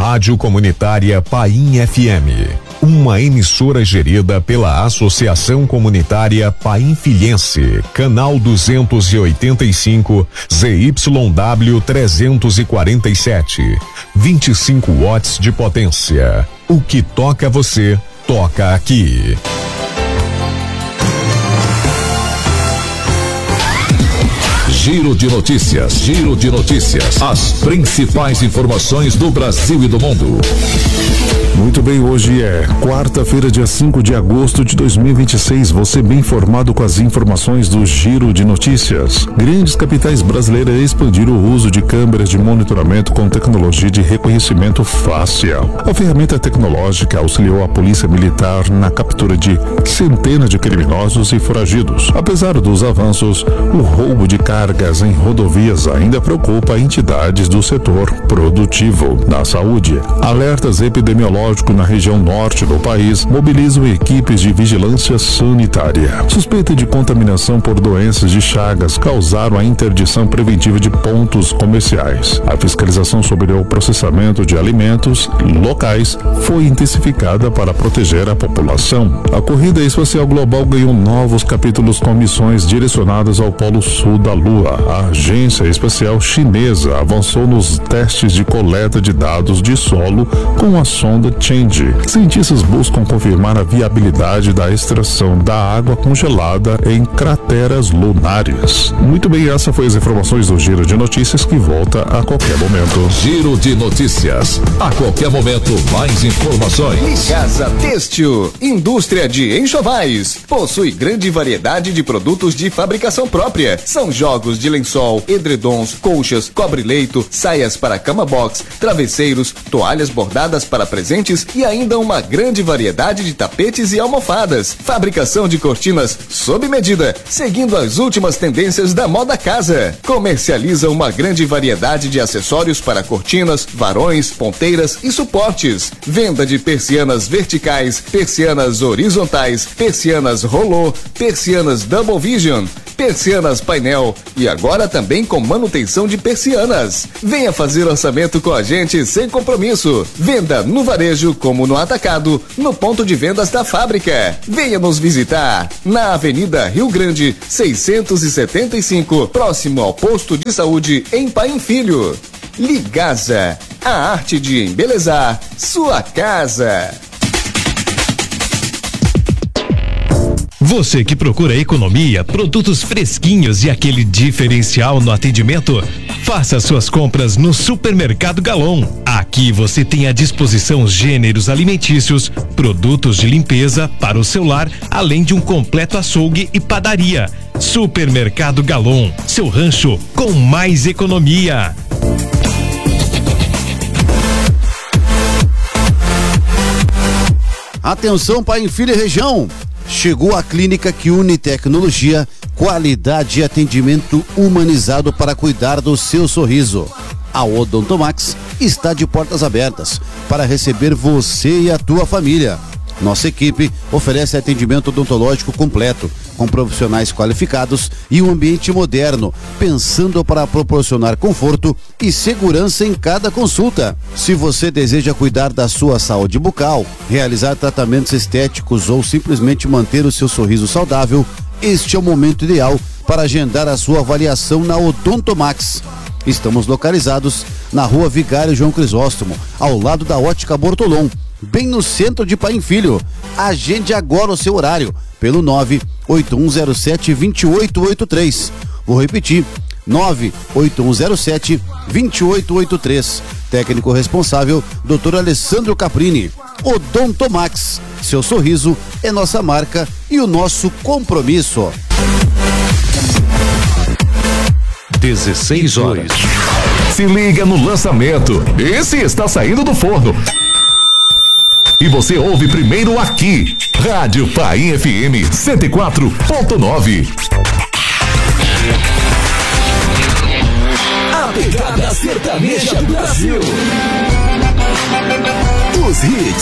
Rádio Comunitária Paim FM, uma emissora gerida pela Associação Comunitária Painfilhense, canal 285, ZYW 347, 25 watts de potência. O que toca você, toca aqui. Giro de notícias, giro de notícias. As principais informações do Brasil e do mundo. Muito bem, hoje é quarta-feira, dia 5 de agosto de 2026. Você bem informado com as informações do Giro de Notícias. Grandes capitais brasileiras expandiram o uso de câmeras de monitoramento com tecnologia de reconhecimento facial. A ferramenta tecnológica auxiliou a polícia militar na captura de centenas de criminosos e foragidos. Apesar dos avanços, o roubo de cargas em rodovias ainda preocupa entidades do setor produtivo. Na saúde, alertas epidemiológicos na região norte do país mobilizam equipes de vigilância sanitária. Suspeita de contaminação por doenças de Chagas causaram a interdição preventiva de pontos comerciais. A fiscalização sobre o processamento de alimentos locais foi intensificada para proteger a população. A corrida espacial global ganhou novos capítulos com missões direcionadas ao Polo Sul da Lua. A agência espacial chinesa avançou nos testes de coleta de dados de solo com a sonda Change. Cientistas buscam confirmar a viabilidade da extração da água congelada em crateras lunares. Muito bem, essa foi as informações do Giro de Notícias, que volta a qualquer momento. Giro de Notícias. A qualquer momento, mais informações. Casa Têxtil, indústria de enxovais. Possui grande variedade de produtos de fabricação própria. São jogos de lençol, edredons, colchas, cobre-leito, saias para cama box, travesseiros, toalhas bordadas para presentes e ainda uma grande variedade de tapetes e almofadas. Fabricação de cortinas sob medida, seguindo as últimas tendências da moda casa. Comercializa uma grande variedade de acessórios para cortinas, varões, ponteiras e suportes. Venda de persianas verticais, persianas horizontais, persianas rolô, persianas double vision, persianas painel e agora também com manutenção de persianas. Venha fazer orçamento com a gente sem compromisso. Venda no varejo como no atacado, no ponto de vendas da fábrica. Venha nos visitar na Avenida Rio Grande, 675, próximo ao posto de saúde em Paim Filho. Ligasa, a arte de embelezar sua casa. Você que procura economia, produtos fresquinhos e aquele diferencial no atendimento, faça suas compras no Supermercado Galon. Aqui você tem à disposição gêneros alimentícios, produtos de limpeza para o seu lar, além de um completo açougue e padaria. Supermercado Galon, seu rancho com mais economia. Atenção, Paim Filho e região. Chegou a clínica que une tecnologia, qualidade e atendimento humanizado para cuidar do seu sorriso. A Odontomax está de portas abertas para receber você e a tua família. Nossa equipe oferece atendimento odontológico completo, com profissionais qualificados e um ambiente moderno, pensando para proporcionar conforto e segurança em cada consulta. Se você deseja cuidar da sua saúde bucal, realizar tratamentos estéticos ou simplesmente manter o seu sorriso saudável, este é o momento ideal para agendar a sua avaliação na Odontomax. Estamos localizados na Rua Vigário João Crisóstomo, ao lado da Ótica Bortolom, bem no centro de Paim Filho. Agende agora o seu horário pelo 98107-2883. Vou repetir, 98107-2883. Técnico responsável, Dr. Alessandro Caprini. Odontomax, seu sorriso é nossa marca e o nosso compromisso. 16 horas. Se liga no lançamento. Esse está saindo do forno. E você ouve primeiro aqui. Rádio Paim FM 104.9. A pegada sertaneja do Brasil. Os hits